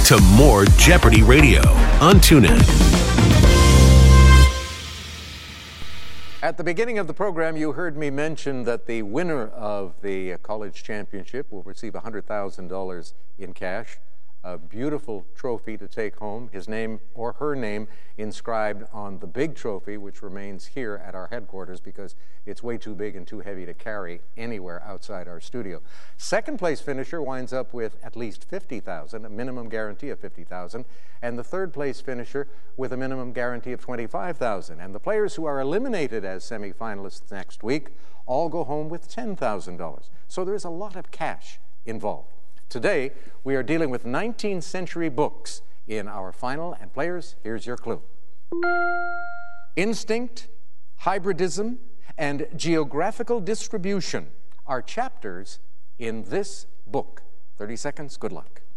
to more Jeopardy Radio on TuneIn. At the beginning of the program, you heard me mention that the winner of the college championship will receive $100,000 in cash, a beautiful trophy to take home, his name or her name inscribed on the big trophy, which remains here at our headquarters because it's way too big and too heavy to carry anywhere outside our studio. Second place finisher winds up with at least $50,000, a minimum guarantee of $50,000, and the third place finisher with a minimum guarantee of $25,000. And the players who are eliminated as semifinalists next week all go home with $10,000. So there's a lot of cash involved. Today, we are dealing with 19th century books in our final, and players, here's your clue. Instinct, hybridism, and geographical distribution are chapters in this book. 30 seconds, good luck.